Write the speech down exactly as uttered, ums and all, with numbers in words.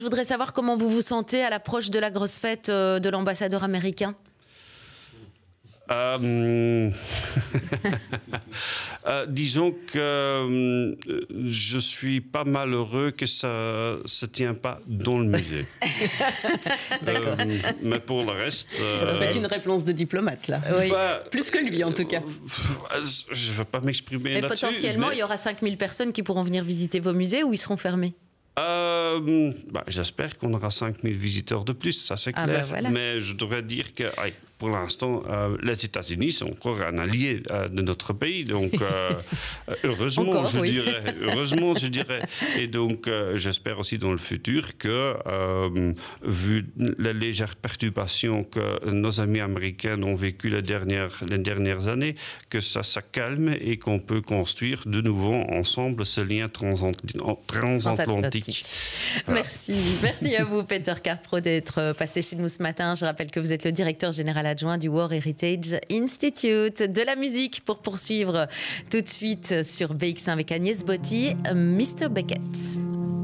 Je voudrais savoir comment vous vous sentez à l'approche de la grosse fête euh, de l'ambassadeur américain. Euh, euh, disons que euh, je suis pas malheureux que ça ne se tient pas dans le musée. D'accord. Euh, mais pour le reste... Euh... Vous faites une réponse de diplomate, là. Oui. Bah, plus que lui, en tout cas. Je ne vais pas m'exprimer Mais là-dessus. potentiellement, mais... il y aura cinq mille personnes qui pourront venir visiter vos musées ou ils seront fermés? Euh, bah, j'espère qu'on aura cinq mille visiteurs de plus, ça c'est clair. Ah bah voilà. Mais je devrais dire que aïe, pour l'instant, euh, les États-Unis sont encore un allié euh, de notre pays. Donc, euh, heureusement, encore, je oui. dirais. Heureusement, je dirais. Et donc, euh, j'espère aussi dans le futur que, euh, vu les légères perturbations que nos amis américains ont vécues les dernières, les dernières années, que ça, ça calme et qu'on peut construire de nouveau ensemble ce lien transatlantique. Transatlantique. Voilà. Merci. Merci à vous, Peter Carpro, d'être passé chez nous ce matin. Je rappelle que vous êtes le directeur général adjoint du War Heritage Institute. De la musique pour poursuivre tout de suite sur B X un avec Agnès Botti, mister Beckett.